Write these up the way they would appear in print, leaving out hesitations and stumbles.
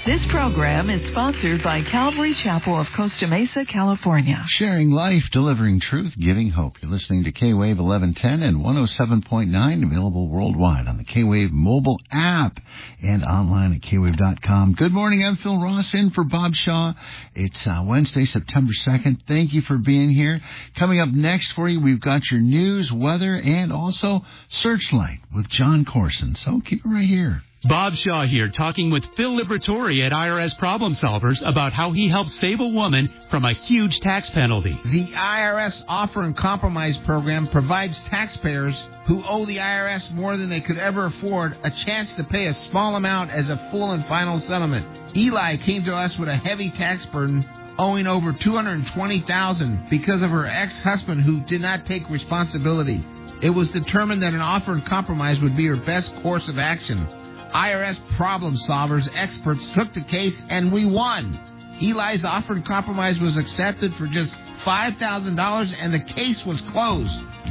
This program is sponsored by Calvary Chapel of Costa Mesa, California. Sharing life, delivering truth, giving hope. You're listening to K-Wave 1110 and 107.9, available worldwide on the K-Wave mobile app and online at kwave.com. Good morning, I'm Phil Ross in for Bob Shaw. It's Wednesday, September 2nd. Thank you for being here. Coming up next for you, we've got your news, weather, and also Searchlight with John Corson. So keep it right here. Bob Shaw here, talking with Phil Liberatori at IRS Problem Solvers about how he helped save a woman from a huge tax penalty. The IRS Offer and Compromise Program provides taxpayers who owe the IRS more than they could ever afford a chance to pay a small amount as a full and final settlement. Eli came to us with a heavy tax burden, owing over $220,000 because of her ex-husband who did not take responsibility. It was determined that an offer and compromise would be her best course of action. IRS Problem Solvers experts took the case, and we won. Eli's offer and compromise was accepted for just $5,000, and the case was closed.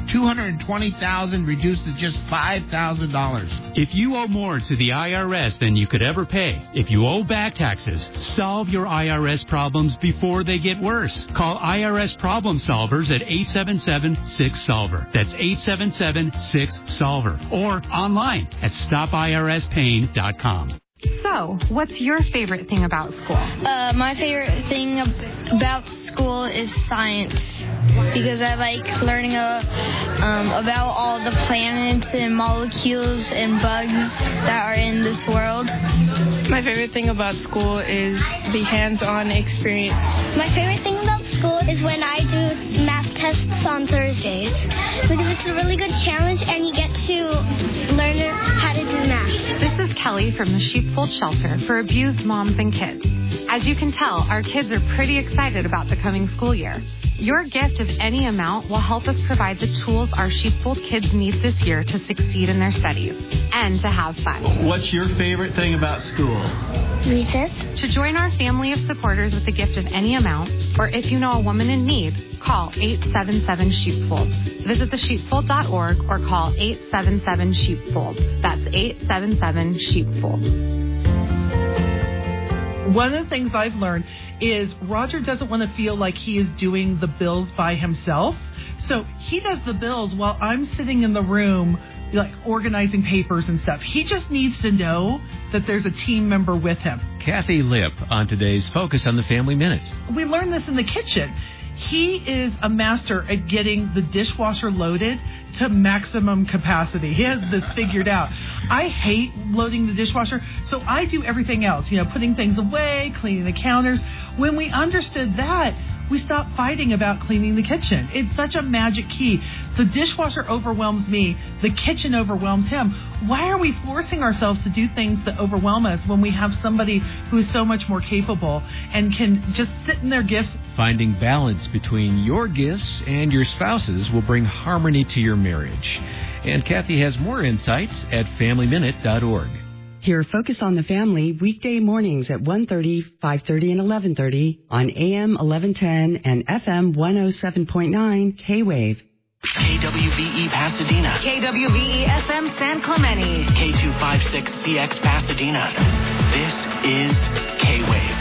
$220,000 reduced to just $5,000. If you owe more to the IRS than you could ever pay, if you owe back taxes, solve your IRS problems before they get worse. Call IRS Problem Solvers at 877-6-SOLVER. That's 877-6-SOLVER. Or online at stopirspain.com. So, what's your favorite thing about school? My favorite thing about school is science, because I like learning about all the planets and molecules and bugs that are in this world. My favorite thing about school is the hands-on experience. My favorite thing about school is when I do math tests on Thursdays, because it's a really good challenge and you get to learn how to do math. This is Kelly from the Sheepfold Shelter for Abused Moms and Kids. As you can tell, our kids are pretty excited about the coming school year. Your gift of any amount will help us provide the tools our Sheepfold kids need this year to succeed in their studies and to have fun. What's your favorite thing about school? Recess. To join our family of supporters with a gift of any amount, or if you know a woman in need, call 877-SHEEPFOLD. Visit thesheepfold.org or call 877-SHEEPFOLD. That's 877-SHEEPFOLD. One of the things I've learned is Roger doesn't want to feel like he is doing the bills by himself. So he does the bills while I'm sitting in the room, like organizing papers and stuff. He just needs to know that there's a team member with him. Kathy Lipp on today's Focus on the Family Minute. We learned this in the kitchen. He is a master at getting the dishwasher loaded to maximum capacity. He has this figured out. I hate loading the dishwasher, so I do everything else, putting things away, cleaning the counters. When we understood that, we stopped fighting about cleaning the kitchen. It's such a magic key. The dishwasher overwhelms me. The kitchen overwhelms him. Why are we forcing ourselves to do things that overwhelm us when we have somebody who is so much more capable and can just sit in their gifts? Finding balance between your gifts and your spouse's will bring harmony to your marriage. And Kathy has more insights at FamilyMinute.org. Hear Focus on the Family weekday mornings at 1:30, 5:30, and 11:30 on AM 1110 and FM 107.9 K-Wave. KWVE Pasadena. KWVE FM San Clemente. K256CX Pasadena. This is K-Wave.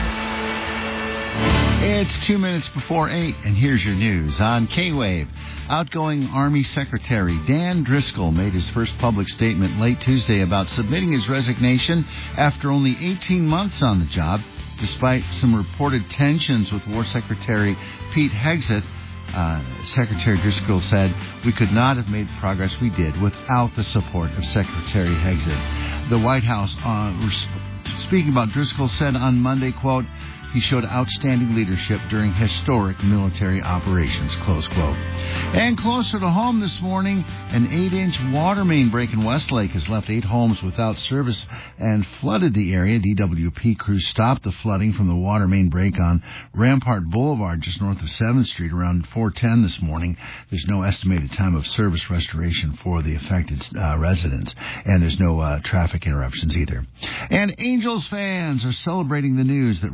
It's 2 minutes before 8, and here's your news on K-Wave. Outgoing Army Secretary Dan Driscoll made his first public statement late Tuesday about submitting his resignation after only 18 months on the job, despite some reported tensions with War Secretary Pete Hegseth. Secretary Driscoll said, "We could not have made the progress we did without the support of Secretary Hegseth." The White House, speaking about Driscoll, said on Monday, quote, "He showed outstanding leadership during historic military operations," close quote. And closer to home this morning, an 8-inch water main break in Westlake has left 8 homes without service and flooded the area. DWP crews stopped the flooding from the water main break on Rampart Boulevard just north of 7th Street around 4:10 this morning. There's no estimated time of service restoration for the affected residents, and there's no traffic interruptions either. And Angels fans are celebrating the news that Rams owner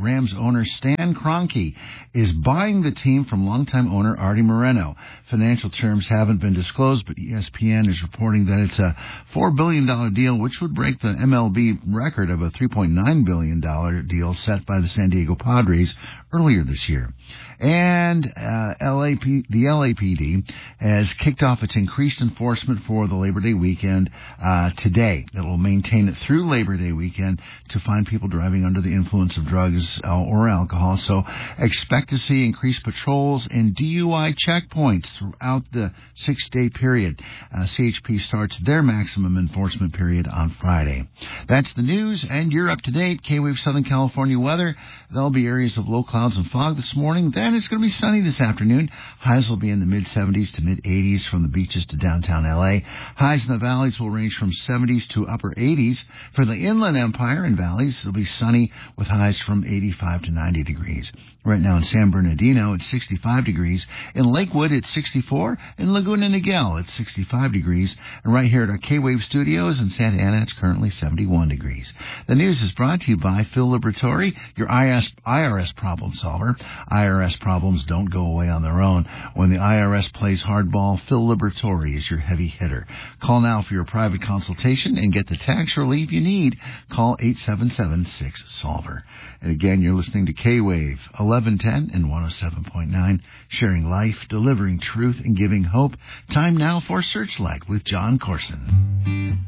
owner Stan Kroenke is buying the team from longtime owner Artie Moreno. Financial terms haven't been disclosed, but ESPN is reporting that it's a $4 billion deal, which would break the MLB record of a $3.9 billion deal set by the San Diego Padres earlier this year. And the LAPD has kicked off its increased enforcement for the Labor Day weekend today. It will maintain it through Labor Day weekend to find people driving under the influence of drugs or alcohol. So expect to see increased patrols and DUI checkpoints throughout the 6-day period. CHP starts their maximum enforcement period on Friday. That's the news, and you're up to date. K-Wave Southern California weather. There'll be areas of low clouds and fog this morning. Then it's going to be sunny this afternoon. Highs will be in the mid-70s to mid-80s from the beaches to downtown L.A. Highs in the valleys will range from 70s to upper 80s. For the Inland Empire and valleys, it'll be sunny with highs from 85 to 90 degrees. Right now in San Bernardino, it's 65 degrees. In Lakewood, it's 64. In Laguna Niguel, it's 65 degrees. And right here at our K-Wave studios in Santa Ana, it's currently 71 degrees. The news is brought to you by Phil Liberatore, your IRS problem solver. IRS problems don't go away on their own. When the IRS plays hardball, Phil Liberatore is your heavy hitter. Call now for your private consultation and get the tax relief you need. Call 877-6-SOLVER. And again, you're listening to K-Wave 1110 and 107.9, sharing life, delivering truth, and giving hope. Time now for Searchlight with John Corson.